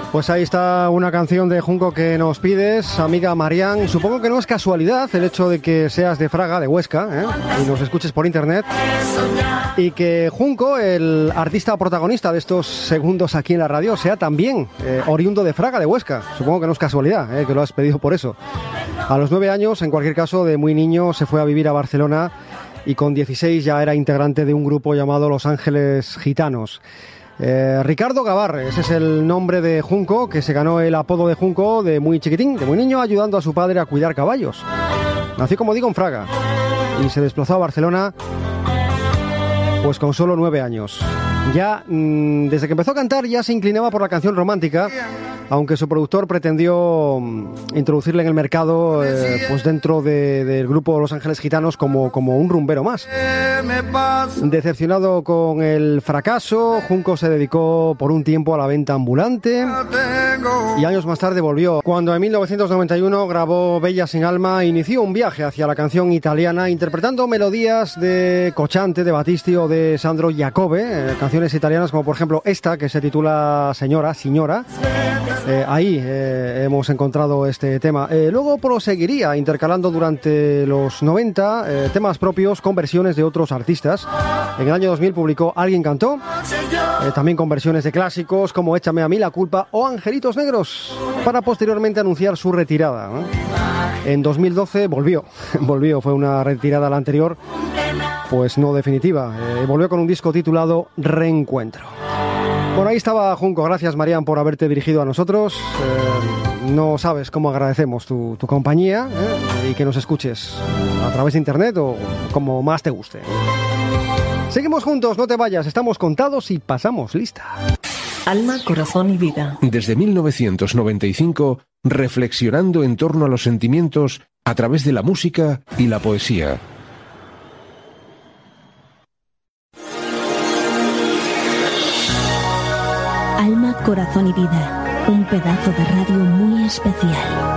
Pues ahí está una canción de Junco que nos pides, amiga Marián. Supongo que no es casualidad el hecho de que seas de Fraga, de Huesca, y nos escuches por internet. Y que Junco, el artista protagonista de estos segundos aquí en la radio, sea también oriundo de Fraga, de Huesca. Supongo que no es casualidad, que lo has pedido por eso. A los 9 años, en cualquier caso, de muy niño, se fue a vivir a Barcelona y con 16 ya era integrante de un grupo llamado Los Ángeles Gitanos. Ricardo Gavar, ese es el nombre de Junco, que se ganó el apodo de Junco de muy chiquitín, de muy niño, ayudando a su padre a cuidar caballos. Nació, como digo, en Fraga y se desplazó a Barcelona pues con solo 9 años. Ya desde que empezó a cantar ya se inclinaba por la canción romántica, aunque su productor pretendió introducirle en el mercado pues dentro del grupo Los Ángeles Gitanos como un rumbero más. Decepcionado con el fracaso, Junco se dedicó por un tiempo a la venta ambulante y años más tarde volvió. Cuando en 1991 grabó Bella sin alma, inició un viaje hacia la canción italiana interpretando melodías de Cocciante, de Battisti o de Sandro Jacobe, canciones italianas como por ejemplo esta que se titula Signora. Ahí hemos encontrado este tema. Luego proseguiría intercalando durante los 90 temas propios con versiones de otros artistas. En el año 2000 publicó Alguien cantó, también con versiones de clásicos como Échame a mí la culpa o Angelitos Negros, para posteriormente anunciar su retirada. En 2012 volvió, fue una retirada la anterior, pues no definitiva. Volvió con un disco titulado Reencuentro. Bueno, ahí estaba Junco. Gracias, Marián, por haberte dirigido a nosotros. No sabes cómo agradecemos tu compañía y que nos escuches a través de internet o como más te guste. Seguimos juntos, no te vayas. Estamos contados y pasamos lista. Alma, corazón y vida. Desde 1995, reflexionando en torno a los sentimientos a través de la música y la poesía. Alma, corazón y vida. Un pedazo de radio muy especial.